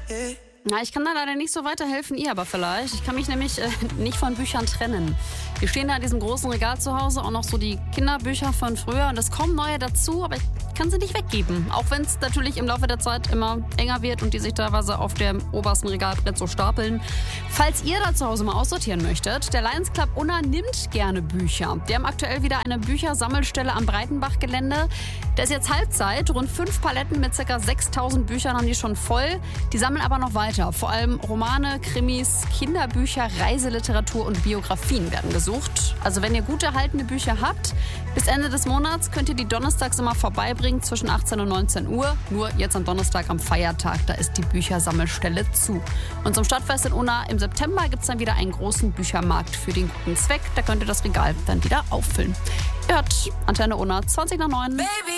Na, ich kann da leider nicht so weiterhelfen, ihr aber vielleicht. Ich kann mich nämlich nicht von Büchern trennen. Wir stehen da in diesem großen Regal zu Hause, auch noch so die Kinderbücher von früher und es kommen neue dazu, aber ich kann sie nicht weggeben. Auch wenn es natürlich im Laufe der Zeit immer enger wird und die sich teilweise auf dem obersten Regalbrett so stapeln. Falls ihr da zu Hause mal aussortieren möchtet, der Lions Club Unna nimmt gerne Bücher. Die haben aktuell wieder eine Büchersammelstelle am Breitenbach-Gelände. Da ist jetzt Halbzeit. Rund 5 Paletten mit ca. 6000 Büchern haben die schon voll. Die sammeln aber noch weiter. Vor allem Romane, Krimis, Kinderbücher, Reiseliteratur und Biografien werden gesucht. Also wenn ihr gut erhaltene Bücher habt, bis Ende des Monats könnt ihr die donnerstags immer vorbeibringen zwischen 18 und 19 Uhr. Nur jetzt am Donnerstag am Feiertag, da ist die Büchersammelstelle zu. Und zum Stadtfest in Unna im September gibt es dann wieder einen großen Büchermarkt für den guten Zweck. Da könnt ihr das Regal dann wieder auffüllen. Ihr hört Antenne Unna 20 nach 9.